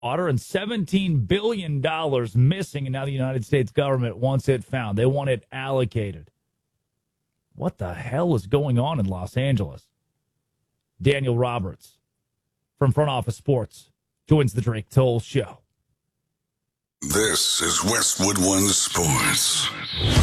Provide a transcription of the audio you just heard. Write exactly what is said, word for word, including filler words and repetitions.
water and seventeen billion dollars missing, and now the United States government wants it found. They want it allocated. What the hell is going on in Los Angeles? Daniel Roberts from Front Office Sports joins the Drake Toll Show. This is Westwood One Sports.